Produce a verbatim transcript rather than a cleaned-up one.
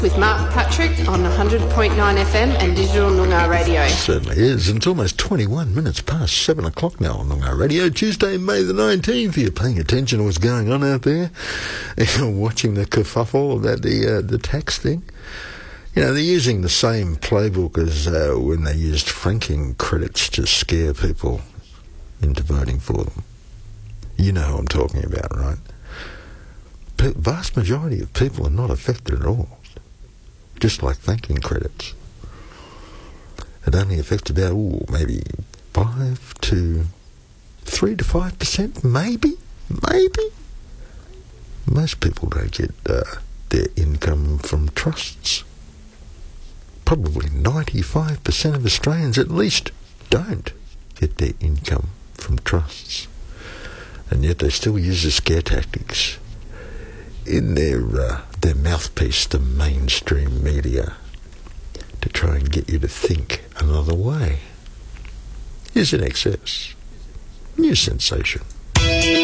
With Mark Patrick on one hundred point nine F M and Digital Noongar Radio. Certainly is, and it's almost twenty-one minutes past seven o'clock now on Noongar Radio, Tuesday, May the nineteenth. You're paying attention to what's going on out there. You're watching the kerfuffle about the, uh, the tax thing. You know, they're using the same playbook as uh, when they used franking credits to scare people into voting for them. You know who I'm talking about, right? The vast majority of people are not affected at all. Just like franking credits. It only affects about, ooh, maybe five to three to five percent, maybe, maybe. Most people don't get uh, their income from trusts. Probably ninety-five percent of Australians at least don't get their income from trusts. And yet they still use the scare tactics in their uh, their mouthpiece, the mainstream media, to try and get you to think another way. Here's In Excess. New sensation.